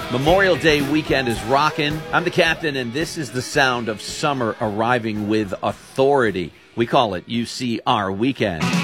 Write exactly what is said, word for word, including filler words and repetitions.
Memorial Day weekend is rocking. I'm the captain, and this is the sound of summer arriving with authority. We call it U C R Weekend.